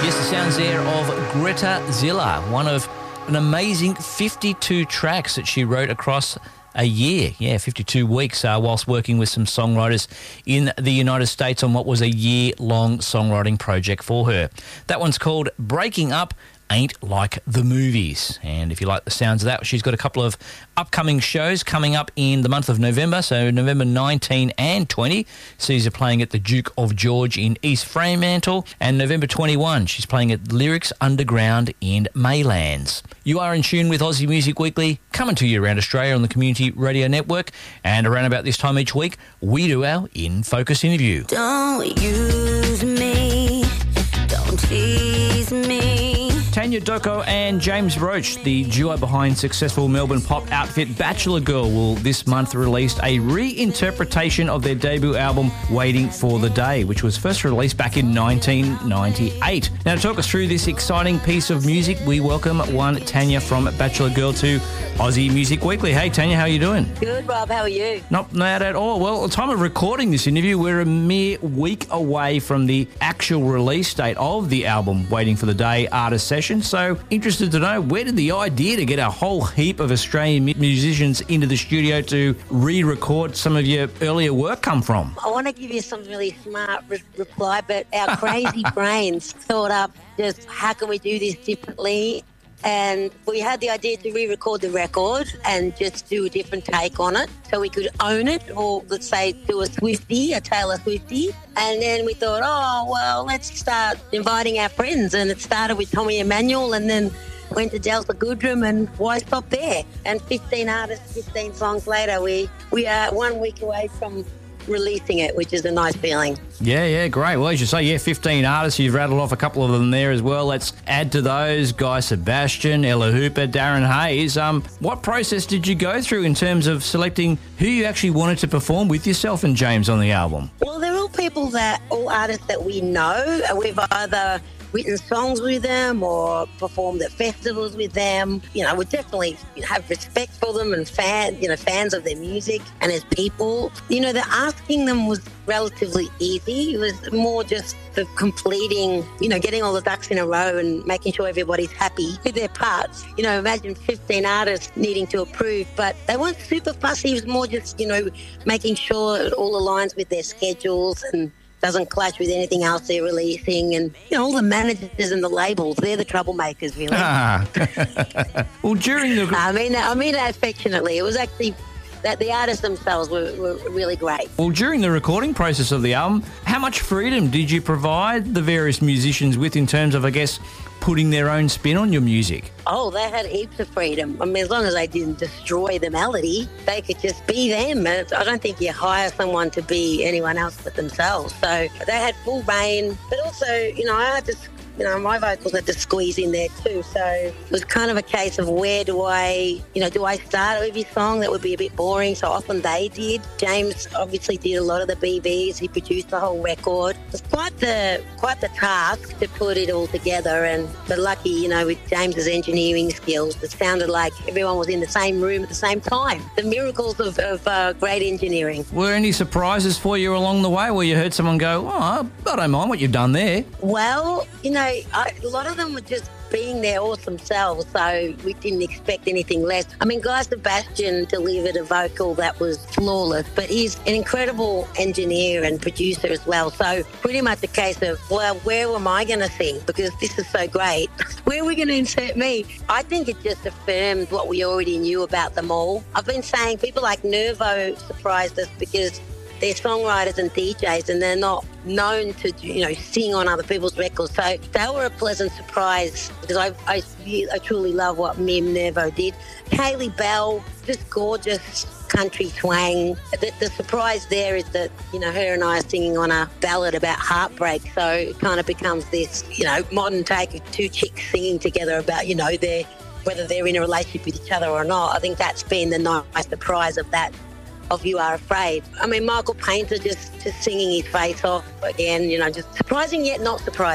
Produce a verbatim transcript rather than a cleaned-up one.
Yes, the sounds there of Greta Zilla, one of an amazing fifty-two tracks that she wrote across a year. Yeah, fifty-two weeks uh, whilst working with some songwriters in the United States on what was a year-long songwriting project for her. That one's called Breaking Up Ain't Like the Movies. And if you like the sounds of that, she's got a couple of upcoming shows coming up in the month of November. So November nineteenth and twentieth sees her playing at the Duke of George in East Fremantle. And November twenty-first, she's playing at Lyrics Underground in Maylands. You are in tune with Aussie Music Weekly, coming to you around Australia on the Community Radio Network. And around about this time each week, we do our In Focus interview. Don't use me, don't tease me. Tanya Doko and James Roach, the duo behind successful Melbourne pop outfit Bachelor Girl, will this month release a reinterpretation of their debut album Waiting for the Day, which was first released back in nineteen ninety-eight. Now, to talk us through this exciting piece of music, we welcome one Tanya from Bachelor Girl to Aussie Music Weekly. Hey, Tanya, how are you doing? Good, Rob. How are you? Not bad at all. Well, at the time of recording this interview, we're a mere week away from the actual release date of the album Waiting for the Day artist session. So interested to know, where did the idea to get a whole heap of Australian musicians into the studio to re-record some of your earlier work come from? I want to give you some really smart re- reply, but our crazy brains thought up just how can we do this differently? And we had the idea to re-record the record and just do a different take on it so we could own it, or let's say do a Swiftie, a Taylor Swiftie. And then we thought, oh, well, let's start inviting our friends. And it started with Tommy Emmanuel and then went to Delta Goodrem, and why stop there? And fifteen artists, fifteen songs later, we, we are one week away from releasing it, which is a nice feeling. Yeah, yeah, great. Well, as you say, yeah, fifteen artists. You've rattled off a couple of them there as well. Let's add to those Guy Sebastian, Ella Hooper, Darren Hayes. Um, what process did you go through in terms of selecting who you actually wanted to perform with yourself and James on the album? Well, they're all people that, all artists that we know. We've either written songs with them or performed at festivals with them. You know, we definitely have respect for them and fan, you know, fans of their music and as people. You know, the asking them was relatively easy. It was more just the completing, you know, getting all the ducks in a row and making sure everybody's happy with their parts. You know, imagine fifteen artists needing to approve, but they weren't super fussy. It was more just, you know, making sure it all aligns with their schedules and doesn't clash with anything else they're releasing. And, you know, all the managers and the labels, they're the troublemakers, really. Ah. Well, during the... I mean, I mean that affectionately. It was actually that the artists themselves were, were really great. Well, during the recording process of the album, how much freedom did you provide the various musicians with in terms of, I guess, putting their own spin on your music? Oh, they had heaps of freedom. I mean, as long as they didn't destroy the melody, they could just be them. I don't think you hire someone to be anyone else but themselves. So they had full reign, but also, you know, I had to, you know, my vocals had to squeeze in there too. So it was kind of a case of where do I, you know, do I start every song? That would be a bit boring. So often they did. James obviously did a lot of the B Bs. He produced the whole record. It was quite the quite the task to put it all together. And but lucky, you know, with James's engineering skills, it sounded like everyone was in the same room at the same time. The miracles of, of uh, great engineering. Were any surprises for you along the way where you heard someone go, oh, I don't mind what you've done there? Well, you know, I, a lot of them were just being their awesome selves, so we didn't expect anything less. I mean, Guy Sebastian delivered a vocal that was flawless, but he's an incredible engineer and producer as well. So pretty much a case of, well, where am I going to sing? Because this is so great. Where are we going to insert me? I think it just affirmed what we already knew about them all. I've been saying people like Nervo surprised us because they're songwriters and D Js and they're not known to, you know, sing on other people's records. So they were a pleasant surprise because I, I, I truly love what Mim Nervo did. Kaylee Bell, just gorgeous country twang. The, the surprise there is that, you know, her and I are singing on a ballad about heartbreak. So it kind of becomes this, you know, modern take of two chicks singing together about, you know, their, whether they're in a relationship with each other or not. I think that's been the nice surprise of that. Of You Are Afraid. I mean, Michael Painter just, just singing his face off again, you know, just surprising yet not surprising.